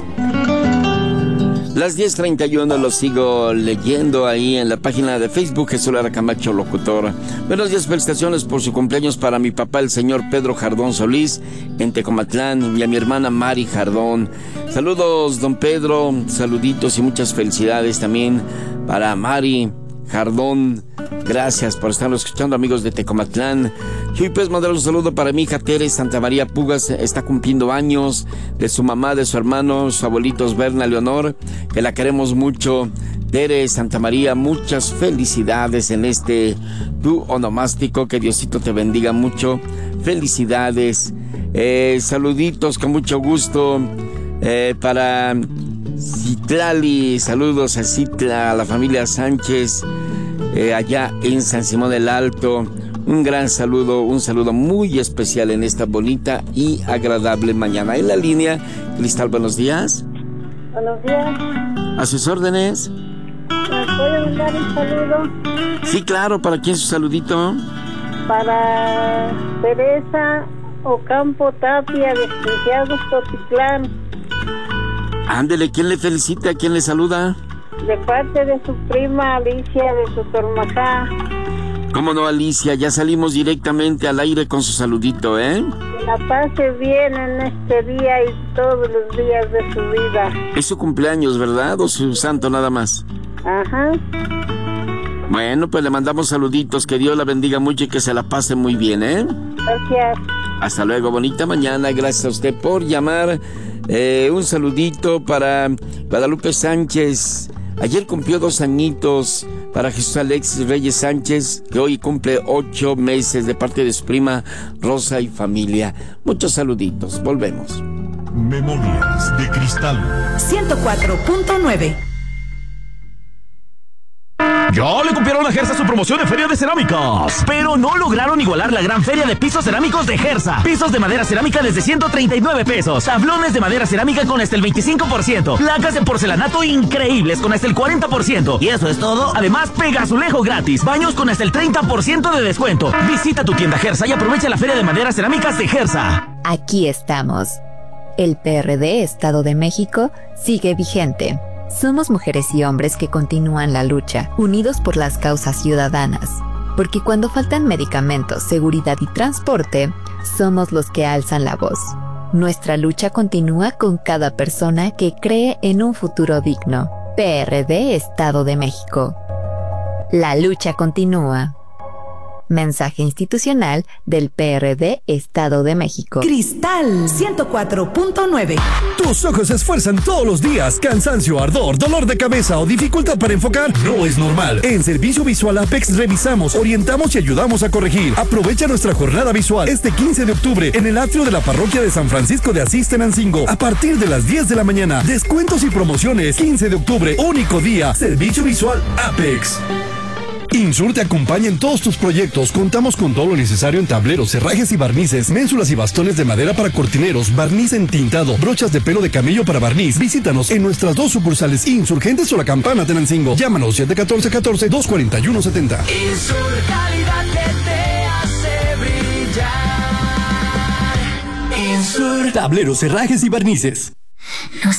Las 10:31 lo sigo leyendo ahí en la página de Facebook, Jesús Lara Camacho, locutor. Buenos días, felicitaciones por su cumpleaños para mi papá, el señor Pedro Jardón Solís, en Tecomatlán, y a mi hermana Mari Jardón. Saludos, don Pedro, saluditos y muchas felicidades también para Mari Jardón. Gracias por estarlo escuchando, amigos de Tecomatlán. Y pues mandar un saludo para mi hija Tere Santa María Pugas, está cumpliendo años, de su mamá, de su hermano, sus abuelitos Berna, Leonor, que la queremos mucho. Tere Santa María, muchas felicidades en este tu onomástico, que Diosito te bendiga mucho. Felicidades, saluditos con mucho gusto para Citlali, saludos a Citla, a la familia Sánchez, allá en San Simón del Alto. Un gran saludo, un saludo muy especial en esta bonita y agradable mañana. En la línea, Cristal, buenos días. Buenos días. ¿A sus órdenes? ¿Me puede mandar un saludo? Sí, claro. ¿Para quién su saludito? Para Teresa Ocampo Tapia, de Santiago Totitlán. Ándele, ¿quién le felicita? ¿Quién le saluda? De parte de su prima Alicia de Sotormacá. ¿Cómo no, Alicia? Ya salimos directamente al aire con su saludito, ¿eh? Que la pase bien en este día y todos los días de su vida. Es su cumpleaños, ¿verdad? ¿O su santo nada más? Ajá. Bueno, pues le mandamos saluditos. Que Dios la bendiga mucho y que se la pase muy bien, ¿eh? Gracias. Hasta luego, bonita mañana. Gracias a usted por llamar. Un saludito para Guadalupe Sánchez. Ayer cumplió 2 añitos. Para Jesús Alexis Reyes Sánchez, que hoy cumple 8 meses, de parte de su prima Rosa y familia. Muchos saluditos. Volvemos. Memorias de Cristal 104.9. Ya le copiaron a Gersa su promoción de Feria de Cerámicas, pero no lograron igualar la gran feria de pisos cerámicos de Gersa. Pisos de madera cerámica desde 139 pesos. Tablones de madera cerámica con hasta el 25%. Placas de porcelanato increíbles con hasta el 40%. Y eso es todo. Además, pega azulejo gratis. Baños con hasta el 30% de descuento. Visita tu tienda Gersa y aprovecha la Feria de Madera Cerámicas de Gersa. Aquí estamos. El PRD Estado de México sigue vigente. Somos mujeres y hombres que continúan la lucha, unidos por las causas ciudadanas. Porque cuando faltan medicamentos, seguridad y transporte, somos los que alzan la voz. Nuestra lucha continúa con cada persona que cree en un futuro digno. PRD Estado de México. La lucha continúa. Mensaje institucional del PRD Estado de México. Cristal 104.9. Tus ojos se esfuerzan todos los días. Cansancio, ardor, dolor de cabeza o dificultad para enfocar no es normal. En Servicio Visual Apex revisamos, orientamos y ayudamos a corregir. Aprovecha nuestra jornada visual este 15 de octubre en el atrio de la parroquia de San Francisco de Asís, Tenancingo, a partir de las 10 de la mañana. Descuentos y promociones. 15 de octubre, único día. Servicio Visual Apex. Insur te acompaña en todos tus proyectos. Contamos con todo lo necesario en tableros, cerrajes y barnices, ménsulas y bastones de madera para cortineros, barniz entintado, brochas de pelo de camello para barniz. Visítanos en nuestras 2 sucursales, Insurgentes o La Campana, Tenancingo. Llámanos 714-14-241-70. Insur, calidad que te hace brillar. Insur. Tableros, cerrajes y barnices. Nos